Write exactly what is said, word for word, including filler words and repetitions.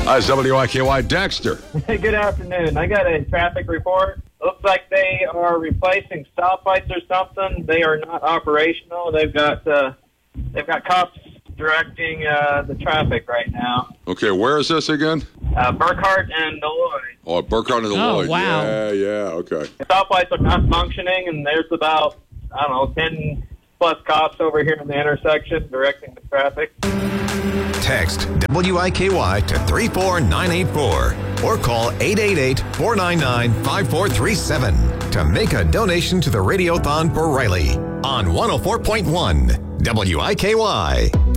Hi, it's W I K Y Dexter. Hey, good afternoon. I got a traffic report. Looks like they are replacing stoplights or something. They are not operational. They've got uh, they've got cops directing uh, the traffic right now. Okay, where is this again? Uh, Burkhart and Deloitte. Oh, Burkhart and Oh, Deloitte. wow. Yeah, yeah, okay. The stoplights are not functioning, and there's about, I don't know, ten plus cops over here in the intersection directing the traffic. Text W I K Y to three four nine eight four or call eight eight eight, four nine nine, five four three seven to make a donation to the Radiothon for Riley on one oh four point one W I K Y.